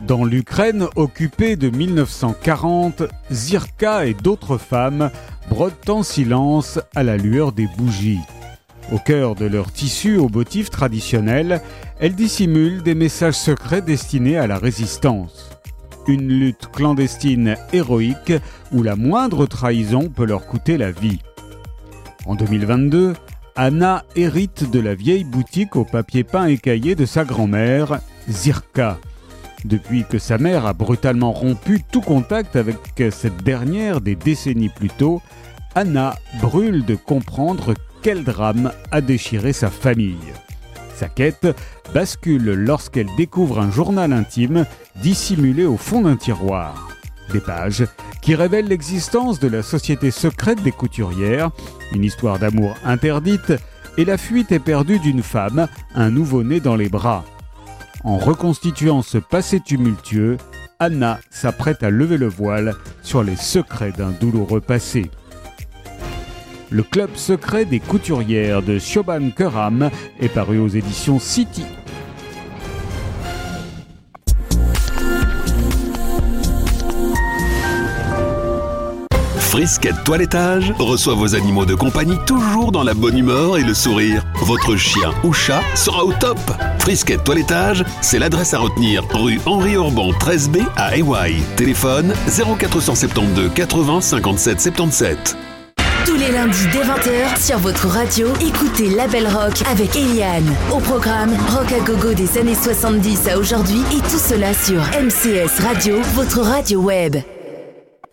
Dans l'Ukraine occupée de 1940, Zirka et d'autres femmes brodent en silence à la lueur des bougies. Au cœur de leur tissu aux motifs traditionnels, elles dissimulent des messages secrets destinés à la résistance. Une lutte clandestine héroïque où la moindre trahison peut leur coûter la vie. En 2022, Anna hérite de la vieille boutique aux papier peint écaillé de sa grand-mère, Zirka. Depuis que sa mère a brutalement rompu tout contact avec cette dernière des décennies plus tôt, Anna brûle de comprendre quel drame a déchiré sa famille. Sa quête bascule lorsqu'elle découvre un journal intime dissimulé au fond d'un tiroir. Des pages qui révèlent l'existence de la société secrète des couturières, une histoire d'amour interdite et la fuite éperdue d'une femme, un nouveau-né dans les bras. En reconstituant ce passé tumultueux, Anna s'apprête à lever le voile sur les secrets d'un douloureux passé. Le club secret des couturières de Siobhan Keram est paru aux éditions City. Frisquette Toilettage reçoit vos animaux de compagnie toujours dans la bonne humeur et le sourire. Votre chien ou chat sera au top. Frisquette Toilettage, c'est l'adresse à retenir, rue Henri Orban 13B à Hawaii. Téléphone 0472 80 57 77. Tous les lundis dès 20h sur votre radio, écoutez La Belle Rock avec Eliane. Au programme, rock à gogo des années 70 à aujourd'hui et tout cela sur MCS Radio, votre radio web.